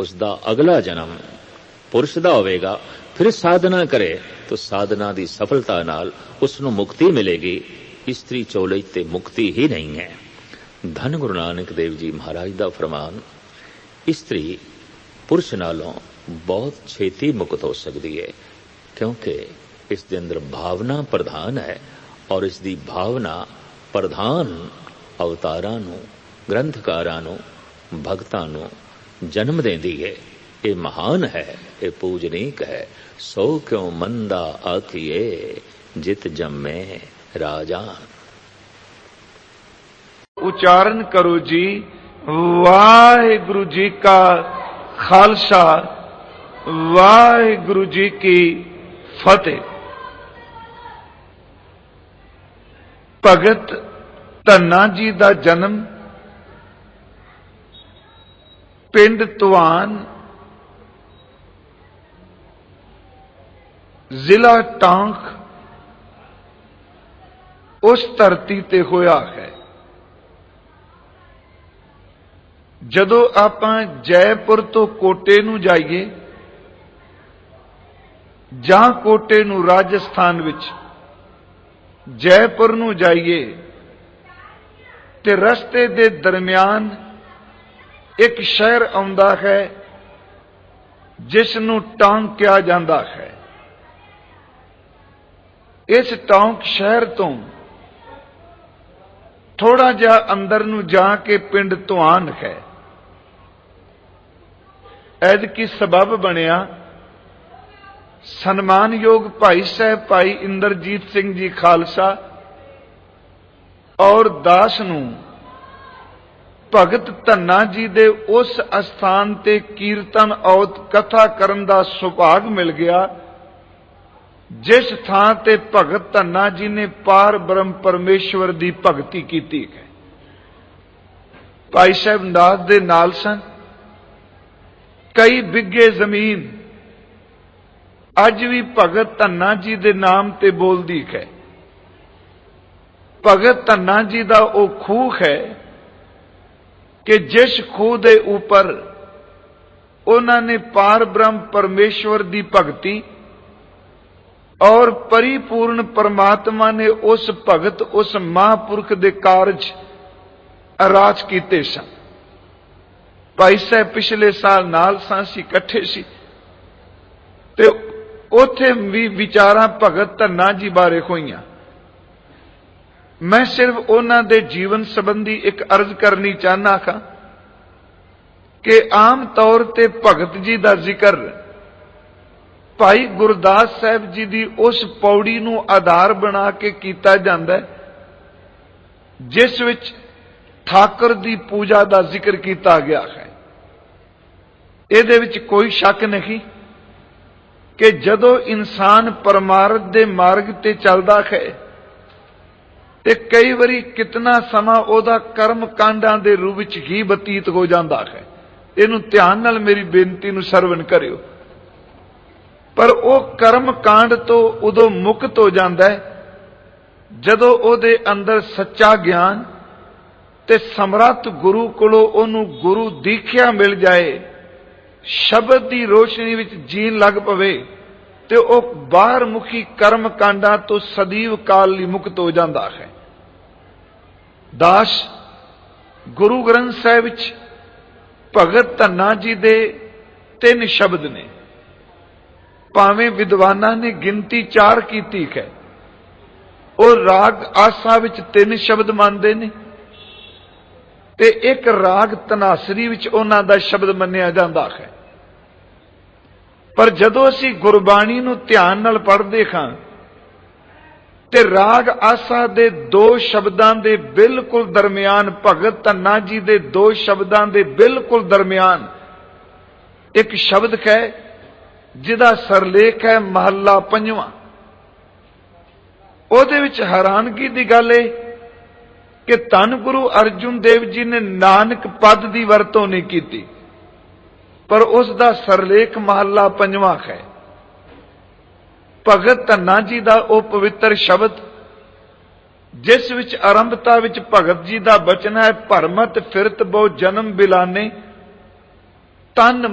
उसका अगला जन्म पुरुष का होवेगा, फिर साधना करे तो साधना की सफलता नाल उसनू मुक्ति मिलेगी। इस्त्री चोले ते मुक्ति ही नहीं है। धन गुरु नानक देव जी महाराज का फरमान, इस्त्री पुरुष नालों बहुत छेती मुक्त हो सकती है, क्योंकि इसके अंदर भावना प्रधान है और इसकी भावना प्रधान अवतारां नूं, ग्रंथकारां नूं, भगतां नूं जन्म देंदी है। ये महान है, ये पूजनीक है। सो क्यों मंदा आखिए जित जम्मे राजान। उच्चारण करो जी, वाहिगुरु जी का खालसा, वाहिगुरु जी की फतेह। भगत धन्ना जी का जन्म पिंड तुआन, जिला टांक, उस धरती ते होया है। जदों आपां जयपुर तो कोटे नूं जाइए जां कोटे नूं राजस्थान विच जयपुर नूं जाइए ते रस्ते दे दरमियान एक शहर आउंदा है जिस नूं टांक कहा जांदा है। इस टांक शहर तो थोड़ा जा अंदर नूं जाके पिंड तुआन है। ऐदकी सबब बनिया सन्मानयोग भाई साहब भाई इंद्रजीत सिंह जी खालसा और दास नूं भगत धन्ना जी दे उस अस्थान ते कीर्तन औत कथा करन दा सुभाग मिल गया जिस थां ते भगत धन्ना जी ने पार ब्रह्म परमेश्वर दी भगती कीती है। भाई साहब दास दे नाल सन। कई बिघे जमीन अज भी भगत धन्ना जी दे नाम ते बोलदी है। भगत धन्ना जी दा ओ खूह है कि जिस खूह दे ऊपर उन्होंने पार ब्रह्म परमेश्वर दी भगती और परिपूर्ण परमात्मा ने उस भगत उस महापुरख दे कारज राज कीते सन। भाई साहब पिछले साल नाल सांसी इकट्ठे सी ते उथे भी विचारां भगत धन्ना जी बारे होईयां। मैं सिर्फ उन्हां दे जीवन संबंधी एक अर्ज करनी चाहना था कि आम तौर ते भगत जी दा जिक्र भाई गुरदास साहब जी दी उस पौड़ी नूं आधार बना के कीता जांदा है जिस विच ठाकुर दी पूजा दा जिक्र कीता गया है। इहदे विच कोई शक नहीं कि जदों इंसान परमार्थ दे मार्ग ते चलदा है ते कई बारी कितना समा ओदा कर्म कांडां दे रूप विच ही बतीत हो जांदा है। इहनूं ध्यान नाल मेरी बेनती नूं सरवण करियो। पर वो कर्म कांड तो उदों मुक्त हो जाता है जदों ओदे अंदर सच्चा ज्ञान ते समर्थ गुरु कोलों ओनू गुरु दीख्या मिल जाए, शब्द की रोशनी विच जीन लग पवे ते ओ बाहर मुखी कर्म कांडा तो सदैव काल लई मुक्त हो जाता है। दास गुरु ग्रंथ साहिब विच भगत धन्ना जी दे 3 शब्द ने। भावें विद्वाना ने गिनती 4 कीती है। और राग आसा विच 3 शब्द मानते ने ते एक राग तनासरी विच उन्हां दा शब्द मन्निया जांदा है। पर जदों असीं गुरबाणी नूं ध्यान नाल पढ़दे हां ते राग आसा दे 2 शब्दां दे बिल्कुल दरमियान भगत धन्ना जी दे 2 शब्दां दे बिल्कुल दरमियान एक शब्द है जिहदा सरलेख है महला 5वां। ਉਹਦੇ ਵਿੱਚ हैरानगी की गल है कि धन गुरु अर्जुन देव जी ने नानक पद की वरतों नहीं की, पर उसका सरलेख महला 5वां है। भगत धन्ना जी का वह पवित्र शब्द जिस विच आरंभता विच भगत जी का बचन है, भरमत फिरत बहु जन्म बिलाने तन